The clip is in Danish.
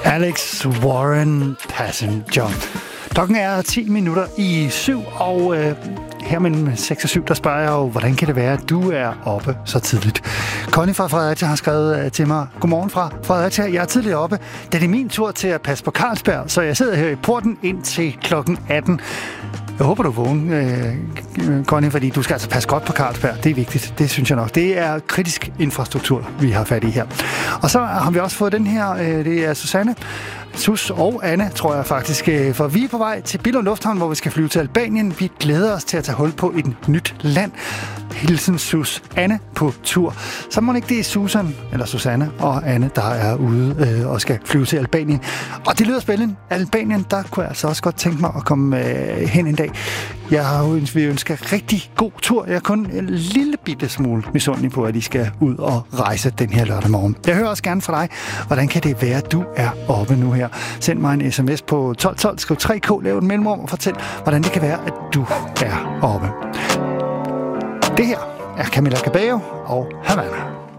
Alex Warren Passenger. Klokken er 10 minutter i 7, og her mellem 6 og 7, der spørger jeg jo, hvordan kan det være, at du er oppe så tidligt? Connie fra Fredericia har skrevet til mig, godmorgen fra Fredericia, jeg er tidligt oppe, da det er min tur til at passe på Carlsberg, så jeg sidder her i porten indtil klokken 18. Jeg håber, du er vågen, Connie, fordi du skal altså passe godt på Carlsberg. Det er vigtigt, det synes jeg nok. Det er kritisk infrastruktur, vi har fat i her. Og så har vi også fået den her, det er Susanne, Sus og Anne, tror jeg faktisk, for vi er på vej til Billund Lufthavn, hvor vi skal flyve til Albanien. Vi glæder os til at tage hul på et nyt land. Hilsen Sus. Anne på tur. Så må det ikke det er Susan, eller Susanne og Anne, der er ude og skal flyve til Albanien. Og det lyder spændende. Albanien, der kunne jeg altså også godt tænke mig at komme hen en dag. Jeg vil ønske rigtig god tur. Jeg er kun en lille bitte smule misundelig på, at I skal ud og rejse den her lørdag morgen. Jeg hører også gerne fra dig, hvordan kan det være, at du er oppe nu her. Send mig en sms på 1212, skriv 3K, lav et mellemrum og fortæl, hvordan det kan være, at du er oppe. Det her er Camilla Cabello og Havana.